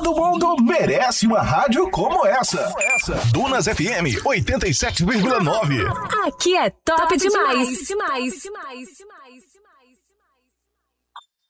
Todo mundo merece uma rádio como essa. Dunas FM 87,9. Aqui é top demais.